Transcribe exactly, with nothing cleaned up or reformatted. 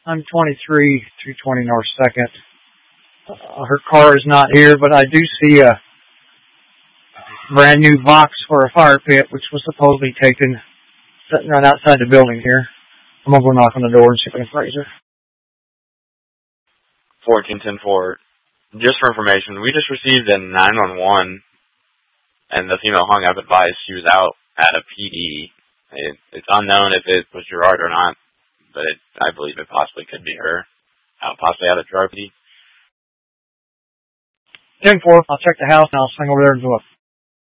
I'm twenty-three, three twenty North second. Uh, her car is not here, but I do see a brand new box for a fire pit, which was supposedly taken, sitting right outside the building here. I'm going to go knock on the door and see if I can phrase her. fourteen ten four. Just for information, we just received a nine one one, and the female hung up advised she was out at a P D. It, it's unknown if it was Gerard or not, but it, I believe it possibly could be her, out, possibly out at Gerard P D. ten four, I'll check the house and I'll swing over there and go up.